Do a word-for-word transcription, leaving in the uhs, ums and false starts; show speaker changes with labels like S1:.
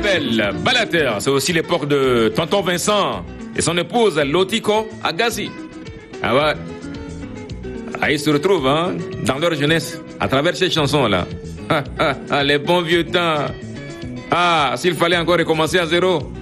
S1: s'appelle Balater. C'est aussi l'époque de Tonton Vincent et son épouse Lotiko Agazi. Ah ouais. Ah, ils se retrouvent hein, dans leur jeunesse à travers ces chansons-là. Ah, ah, ah, les bons vieux temps. Ah, s'il fallait encore recommencer à zéro.